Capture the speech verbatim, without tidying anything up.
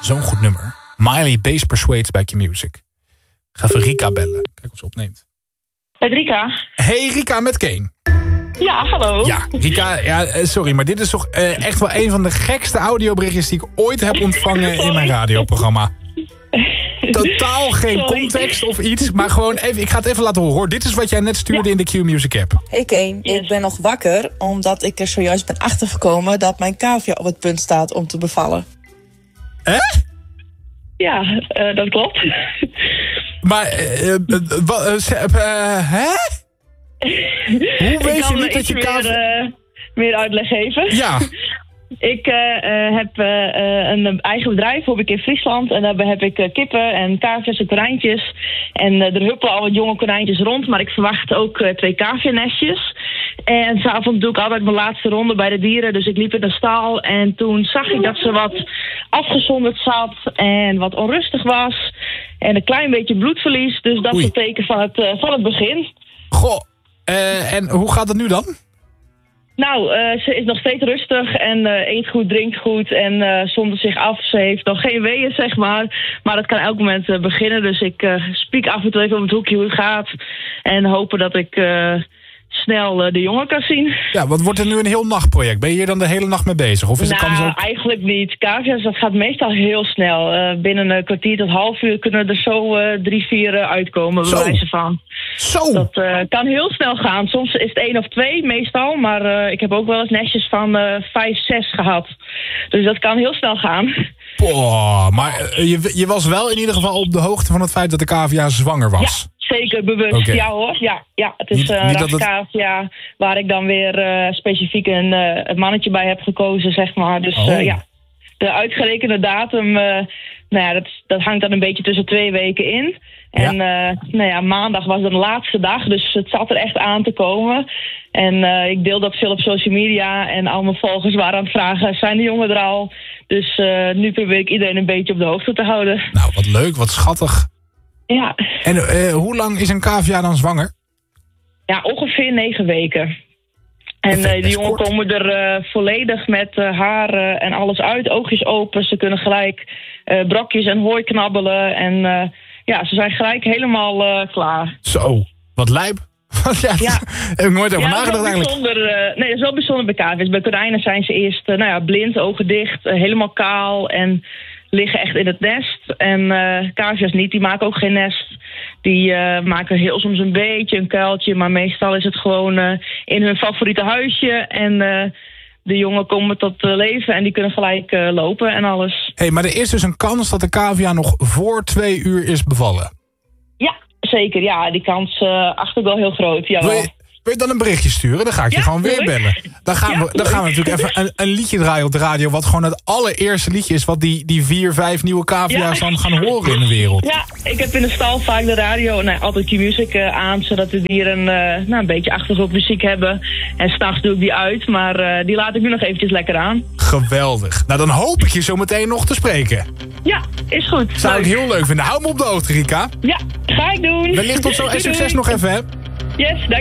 zo'n goed nummer. Miley Bass Persuades bij Q-Music. Ga even Rika bellen. Kijk of ze opneemt. Met Rika. Hey Rika met Kane. Ja, hallo. Ja, Rika, ja, sorry, maar dit is toch uh, echt wel een van de gekste audioberichtjes die ik ooit heb ontvangen in mijn radioprogramma. Totaal geen sorry. Context of iets, maar gewoon even, ik ga het even laten horen hoor. Dit is wat jij net stuurde ja. in de Q-Music app. Hey Kane, yes. Ik ben nog wakker omdat ik er zojuist ben achtergekomen dat mijn cavia op het punt staat om te bevallen. Hè? Ja, uh, dat klopt. Maar, uh, uh, uh, uh, uh, hè? Hoe weet je niet dat je cavia... Meer, uh, meer uitleg geven. Ja. Ik uh, uh, heb uh, een eigen bedrijf heb ik in Friesland. En daarbij heb ik uh, kippen en cavia's en konijntjes. En uh, er huppelen al wat jonge konijntjes rond. Maar ik verwacht ook uh, twee cavianestjes. En s'avonds doe ik altijd mijn laatste ronde bij de dieren. Dus ik liep in de stal. En toen zag ik dat ze wat afgezonderd zat. En wat onrustig was. En een klein beetje bloedverlies. Dus dat Oei. is het teken van het, uh, van het begin. Goh, uh, en hoe gaat het nu dan? Nou, uh, ze is nog steeds rustig en uh, eet goed, drinkt goed en uh, zondert zich af. Ze heeft nog geen weeën, zeg maar. Maar dat kan elk moment uh, beginnen. Dus ik uh, spiek af en toe even op het hoekje hoe het gaat. En hopen dat ik uh, snel uh, de jongen kan zien. Ja, wat wordt er nu een heel nachtproject? Ben je hier dan de hele nacht mee bezig? Of is nou, het ook... eigenlijk niet. Cavia's, dat gaat meestal heel snel. Uh, binnen een kwartier tot half uur kunnen er zo uh, drie, vier uh, uitkomen, bij wijze van. Zo! Dat uh, kan heel snel gaan. Soms is het één of twee, meestal. Maar uh, ik heb ook wel eens nestjes van uh, vijf, zes gehad. Dus dat kan heel snel gaan. Boah, maar uh, je, je was wel in ieder geval op de hoogte van het feit dat de cavia zwanger was. Ja. Zeker, bewust. Okay. Ja hoor, ja. ja. Het is een uh, rascavia het... waar ik dan weer uh, specifiek een, uh, een mannetje bij heb gekozen, zeg maar. Dus oh. uh, ja, de uitgerekende datum, uh, nou ja, dat, dat hangt dan een beetje tussen twee weken in. En ja. Uh, nou ja, maandag was dan de laatste dag, dus het zat er echt aan te komen. En uh, ik deel dat veel op social media en al mijn volgers waren aan het vragen, zijn de jongen er al? Dus uh, nu probeer ik iedereen een beetje op de hoogte te houden. Nou, wat leuk, wat schattig. Ja. En uh, hoe lang is een cavia dan zwanger? Ja, ongeveer negen weken. En uh, die jongen kort. komen er uh, volledig met uh, haar uh, en alles uit, oogjes open. Ze kunnen gelijk uh, brokjes en hooi knabbelen. En uh, ja, ze zijn gelijk helemaal uh, klaar. Zo, wat lijp. ja, ja. Heb ik nooit over ja, nagedacht eigenlijk. Uh, nee, dat is wel bijzonder bij cavia's. Bij konijnen zijn ze eerst uh, nou ja, blind, ogen dicht, uh, helemaal kaal en liggen echt in het nest. En uh, cavia's niet, die maken ook geen nest. Die uh, maken heel soms een beetje een kuiltje, maar meestal is het gewoon uh, in hun favoriete huisje. En uh, de jongen komen tot uh, leven en die kunnen gelijk uh, lopen en alles. Hé, hey, maar er is dus een kans dat de cavia nog voor twee uur is bevallen? Ja, zeker. Ja, die kans uh, acht ik wel heel groot. Jawel. Wil je, wil je dan een berichtje sturen? Dan ga ik je ja, gewoon weer bellen. Dan gaan, ja, we, dan gaan we natuurlijk even een, een liedje draaien op de radio, wat gewoon het allereerste liedje is wat die, die vier, vijf nieuwe cavia's ja. dan gaan horen in de wereld. Ja, ik heb in de stal vaak de radio, nou, altijd Q-Music uh, aan, zodat de dieren uh, nou, een beetje achtergrondmuziek hebben. En s'nachts doe ik die uit, maar uh, die laat ik nu nog eventjes lekker aan. Geweldig. Nou, dan hoop ik je zo meteen nog te spreken. Ja, is goed. Zou leuk. ik heel leuk vinden. Hou me op de hoogte, Rika. Ja, ga ik doen. Wellicht tot zo en succes nog even, hè. Yes, dank